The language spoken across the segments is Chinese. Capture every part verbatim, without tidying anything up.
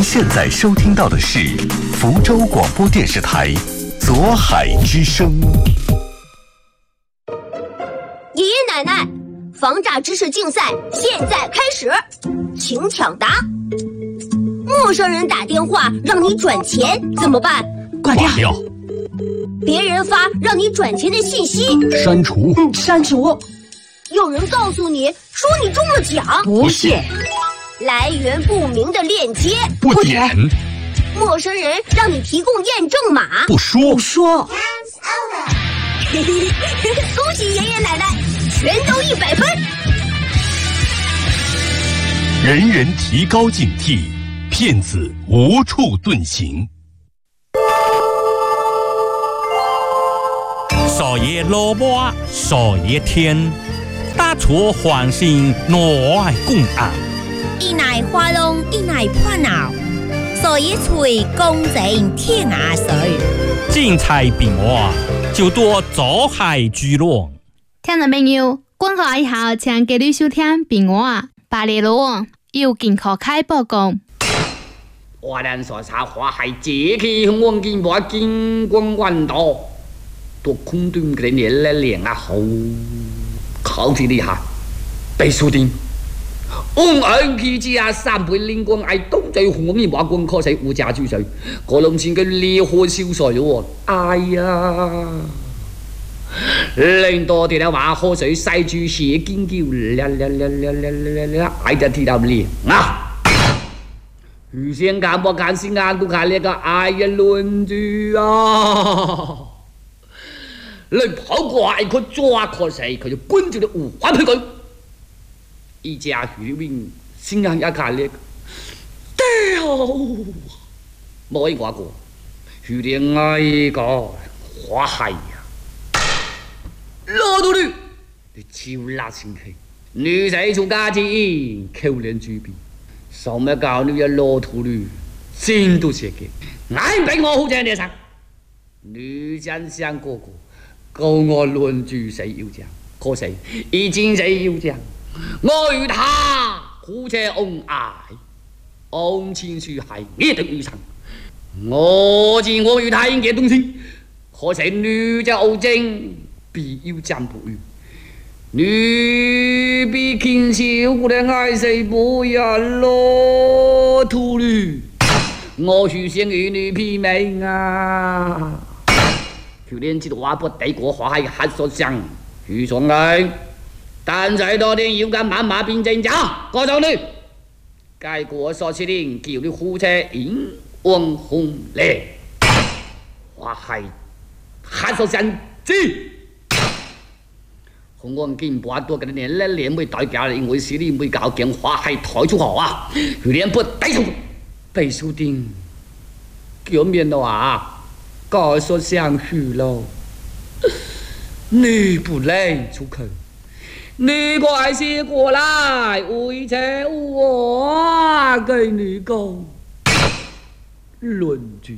现在收听到的是福州广播电视台左海之声。 爷爷奶奶，防诈知识竞赛现在开始，请抢答。陌生人打电话让你转钱怎么办？ 挂掉。掉别人发让你转钱的信息， 删除。 嗯，删除。有人告诉你说你中了奖， 不信。 来源不明的链接， 不点。 陌生人让你提供验证码， 不说。不说。 嘿嘿，恭喜爷爷奶奶，全都一百分。 人人提高警惕，骗子无处遁形。 少爷萝卜少爷天，打出唤醒我爱公案。 一乃花龙一乃破脑，少爷吹公正天涯水。 精彩变化就多走海聚落。 聽眾朋友，廣告以後請繼續收聽平安巴黎路有健康開報告。 華人所查華海節氣紅黃金波金光萬道，多空中嘅年來臉啊好，考慮一下，被輸定。我愛佢只啊三倍靈光愛東最紅面話光確實無價之水，個龍前嘅烈火燒水喎，哎呀！令到啲人話河水塞住蛇尖叫，啦啦啦啦啦啦啦，愛得睇到臉啊！預先看我看先眼都看呢個愛呀鄰居啊！你跑過嚟佢抓佢死，佢就跟住你五花皮佢。一家魚面先眼一看呢個，屌！冇一話過，魚點愛個花海呀！老多女，你招拉先氣，女仔出家境，扣臉豬鼻，上咩教女一老土女，真都寫嘅，愛俾我好正嘅生，女真相個個，告我論住死要講，可惜已經死要講，我與他好似恩愛，恩情樹係一定要生，我知我與他應嘅東西，可惜女就好正。必要占卜語，女比天少過嚟愛死不呀咯土女，我許先與女媲美啊！去年知道話不抵過華海黑所相，遇上佢，但係多啲要緊慢慢變正常，嗰種女，結果所設定叫你呼車引翁紅烈，華海黑所相知。紅黃金波多嘅年咧，年會代價，因為是你會搞件華海抬出河啊！佢連不抵觸被輸定，叫面的話，告訴相許咯，你不能出去，你快些過來，為這我跟你講，鄰居。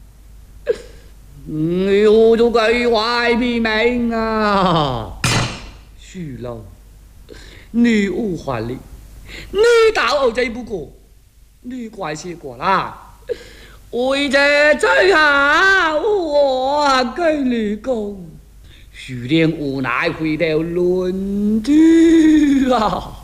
你好做鬼壞皮命啊！許老，你無法力，你打我這不過，你快些過來，為這最好我跟你講，許連無奈回頭鄰居啊！